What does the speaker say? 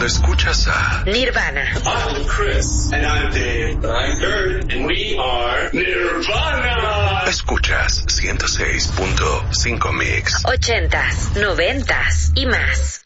cuando escuchas a Nirvana. I'm Chris. And I'm Dave. I'm Kurt. And we are Nirvana. Escuchas 106.5 Mix. 80s, 90s y más.